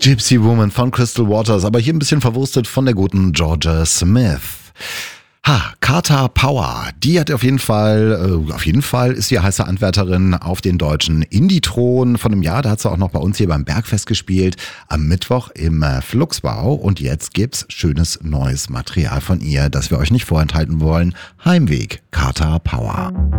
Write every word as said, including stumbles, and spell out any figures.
Gypsy Woman von Crystal Waters, aber hier ein bisschen verwurstet von der guten Georgia Smith. Ha, Carter Power, die hat auf jeden Fall, äh, auf jeden Fall ist sie heiße Anwärterin auf den deutschen Indie-Thron von einem Jahr. Da hat sie auch noch bei uns hier beim Bergfest gespielt, am Mittwoch im äh, Fluxbau. Und jetzt gibt's schönes neues Material von ihr, das wir euch nicht vorenthalten wollen. Heimweg, Carter Power.